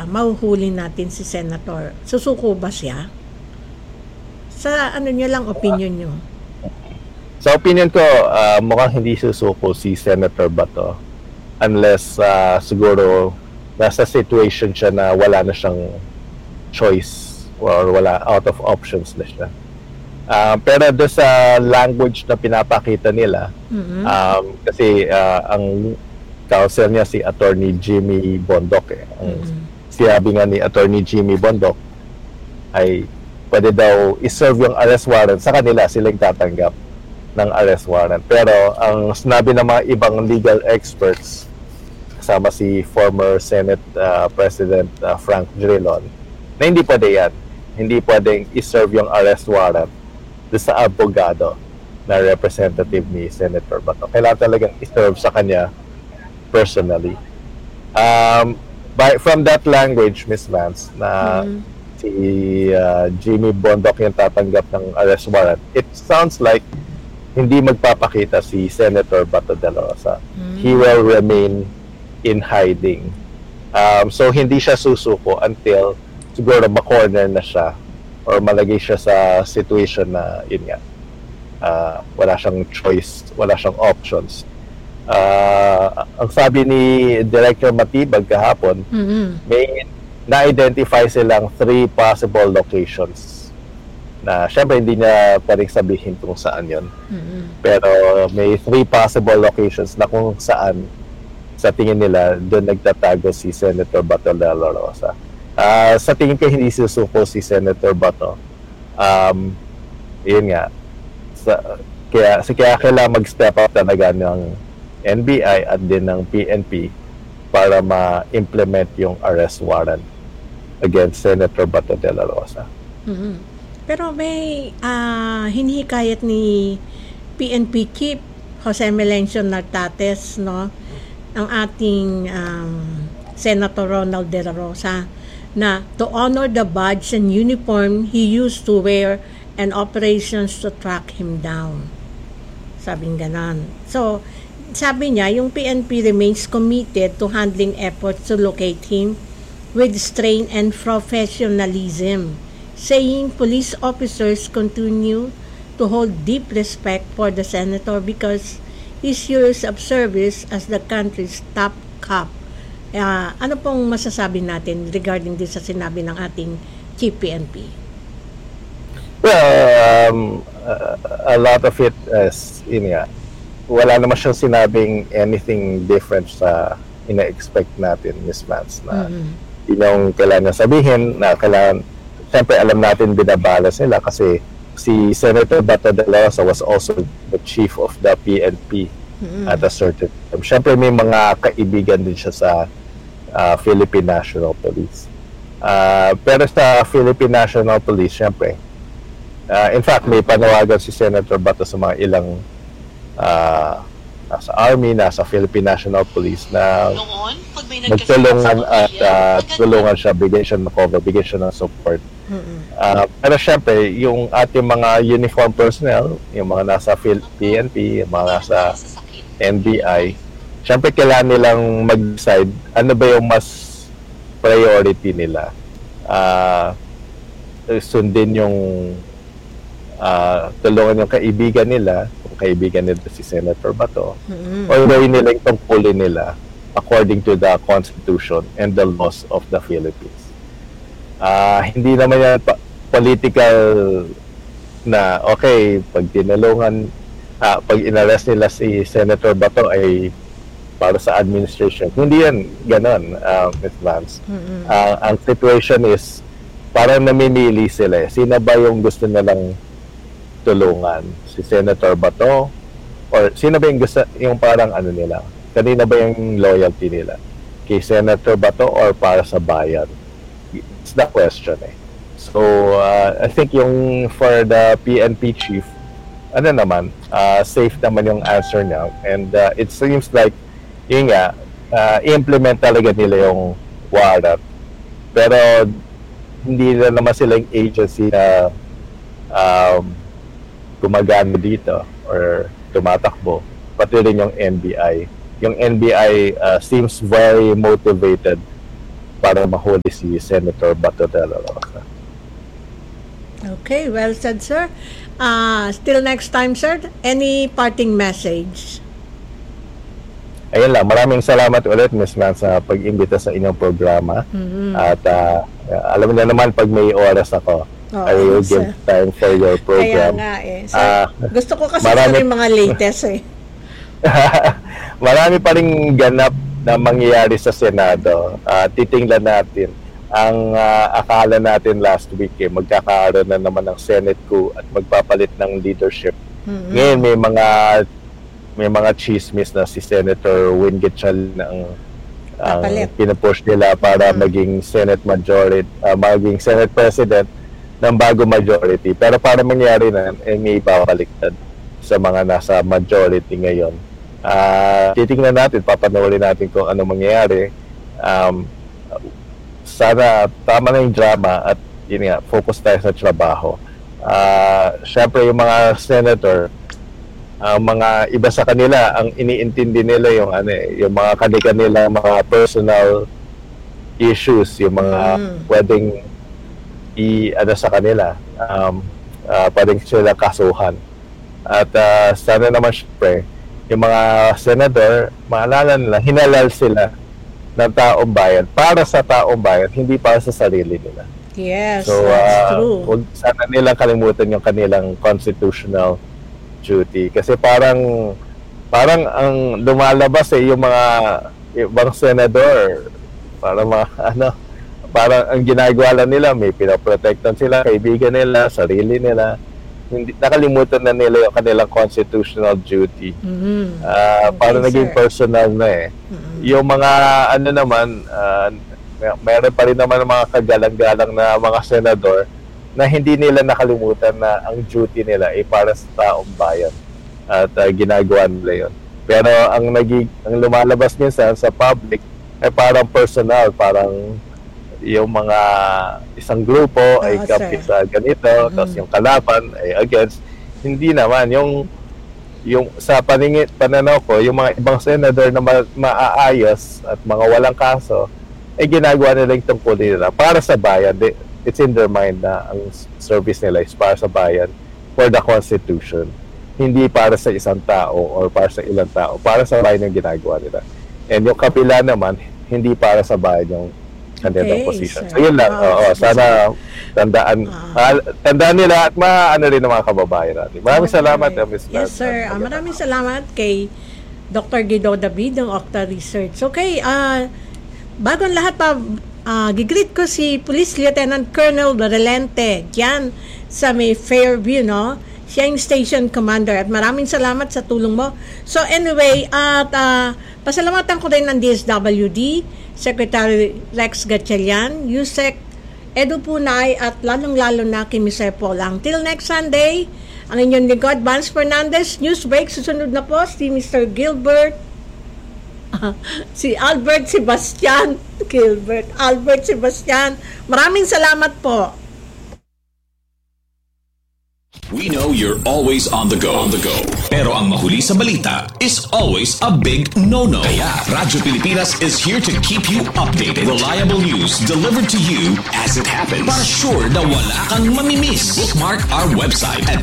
mahuhuli natin si Senator, susuko ba siya? Sa ano niyo lang, opinion niyo? Sa opinion ko, mukhang hindi susuko si Senator Bato unless siguro nasa situation siya na wala na siyang choice or wala, out of options na siya. Pero doon sa language na pinapakita nila, kasi ang counsel niya si Attorney Jimmy Bondoc. Ang sinabi nga ni Attorney Jimmy Bondoc ay pwede daw iserve yung arrest warrant sa kanila, silang tatanggap ng arrest warrant. Pero ang sinabi ng mga ibang legal experts, kasama si former Senate President Frank Drilon, na hindi pwede yan. Hindi pwedeng iserve yung arrest warrant sa abogado na representative ni Senator Bato. Kailangan talagang iserve sa kanya personally. From that language, Ms. Vance, na si Jimmy Bondoc yung tatanggap ng arrest warrant, it sounds like hindi magpapakita si Senator Bato de la Rosa. He will remain in hiding. So hindi siya susuko until siguro ma-corner na siya or malagay siya sa situation na yun nga, wala siyang choice, wala siyang options. Ang sabi ni Director Matibag kahapon, may na-identify silang 3 possible locations na syempre hindi niya pwedeng sabihin kung saan yun. Pero may 3 possible locations na kung saan sa tingin nila doon nagtatago si Senator Bato de la Rosa. Sa tingin ko hindi susuko si Senator Bato. Yun nga. Kaya kailangan mag-step up talaga ng NBI at din ng PNP para ma-implement yung arrest warrant against Senator Bato de la Rosa. Pero may hinihikayat ni PNP Chief Jose Melencio Nartates, no, ang ating Senator Ronald De La Rosa, na to honor the badge and uniform he used to wear and operations to track him down. Sabing ganon. So, sabi niya, yung PNP remains committed to handling efforts to locate him with strain and professionalism, saying police officers continue to hold deep respect for the senator because his years of service as the country's top cop. Ano pong masasabi natin regarding din sa sinabi ng ating Chief PNP? Well, a lot of it is, wala naman siyang sinabing anything different sa ina-expect natin, Ms. Vance, na yun yung kailangan sabihin, na kailangan, siyempre alam natin binabalas nila kasi si Senator Bato de la Rosa was also the chief of the PNP at a certain time. Siyempre may mga kaibigan din siya sa Philippine National Police. Pero sa Philippine National Police, siyempre, in fact, may panawagan si Senator Bato sa mga ilang nasa Army, nasa Philippine National Police na magtulungan at tulungan siya, bigyan siya ng cover, bigyan siya ng support. Pero syempre, yung ating mga uniform personnel, yung mga nasa PNP, yung mga nasa NBI, syempre kailangan nilang mag-decide ano ba yung mas priority nila. Sundin yung tulungan yung kaibigan nila, kung kaibigan nila si Senator Bato, or gawin nila yung tungkulin nila according to the Constitution and the laws of the Philippines. Hindi naman yan political na okay, pag tinulungan, pag inarrest nila si Senator Bato ay para sa administration. Hindi yan ganon, Ms. Vance. Ang situation is parang namimili sila. Sino ba yung gusto nilang tulungan? Si Senator Bato? Or sino ba yung gusto, yung parang ano nila? Kanina ba yung loyalty nila? Kay Senator Bato or para sa bayan? It's the question eh. So, I think yung for the PNP chief, ano naman, safe naman yung answer niya. And it seems like, yun nga, i-implement talaga nila yung warrant. Pero, hindi na naman silang agency na gumagano dito or tumatakbo. Pati rin yung NBI. Yung NBI seems very motivated para mahuli si Senator Bato de la Rosa. Okay, well said, sir. Till next time, sir, any parting message? Ayun lang, maraming salamat ulit, Ms. Man, sa pag-imbita sa inyong programa. At alam niyo naman, pag may oras ako, I will give time for your program. Kaya nga So, gusto ko kasi yung mga latest Marami pa rin ganap na mangyayari sa Senado. Titingnan natin. Ang akala natin last week, magkakaroon na naman ng Senate coup at magpapalit ng leadership. Ngayon may mga chismis na si Senator Win Gatchalian ang pinupush nila para maging Senate majority, maging Senate President ng bago majority. Pero para mangyari na, may babaliktad sa mga nasa majority ngayon. Titingnan natin, papanoorin natin kung ano mangyayari. Sana tama na yung drama at yun nga, focus tayo sa trabaho. Syempre yung mga senator, mga iba sa kanila, ang iniintindi nila yung mga kanila mga personal issues, yung mga pwedeng sa kanila, pwedeng sila kasuhan. At sana naman syempre, yung mga senador, maalala nila, hinalal sila ng taong bayan para sa taong bayan, hindi para sa sarili nila. Yes, so, that's true. Huwag sana nilang kalimutan yung kanilang constitutional duty. Kasi parang ang lumalabas yung mga ibang senador, parang ang ginagawa nila, may pinaprotektan sila, kaibigan nila, sarili nila. Hindi nakalimutan na nila yung kanilang constitutional duty. Para naging personal na Yung mga naman, meron pa rin naman mga kagalang-galang na mga senador na hindi nila nakalimutan na ang duty nila ay para sa taong bayan at ginagawa nila yun. Pero ang lumalabas minsan sa public ay parang personal, parang yung mga isang grupo ay kapit sa ganito, tapos yung kalaban ay against. Hindi naman yung sa pananaw ko, yung mga ibang senador na maaayos at mga walang kaso ay ginagawa nila yung tungkulin nila para sa bayan. It's in their mind na ang service nila is para sa bayan, for the Constitution, hindi para sa isang tao or para sa ilang tao, para sa bayan yung ginagawa nila. And yung kapila naman, hindi para sa bayan yung kanilang position. So yun lang, sana tandaan nila at maano rin ng mga kababayan natin. Maraming salamat, Ms. Yes, sir. Maraming salamat kay Dr. Guido David ng Octa Research. Okay, bago lahat pa, gigreet ko si Police Lieutenant Colonel Relente dyan sa may Fairview, no? Siya yung station commander at maraming salamat sa tulong mo. So anyway, at pasalamatan ko rin ng DSWD, Secretary Rex Gatchalian, Yusek Edu Punay at lalong-lalo na kay Mr. Polang. Till next Sunday, ang inyong lingkod, Vance Fernandez. News break, susunod na po si Mr. Gilbert, si Albert Sebastian. Albert Sebastian. Maraming salamat po. We know you're always on the go. Pero ang mahuli sa balita is always a big no-no. Kaya Radyo Pilipinas is here to keep you updated. Reliable news delivered to you as it happens. Para sure na wala kang mamimiss. Bookmark our website at